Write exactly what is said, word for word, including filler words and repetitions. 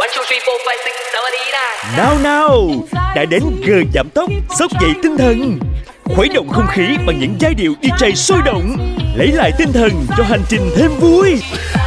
Nào nào, đã đến giờ giảm tốc, xốc dậy tinh thần. Khuấy động không khí bằng những giai điệu đi jay sôi động, lấy lại tinh thần cho hành trình thêm vui.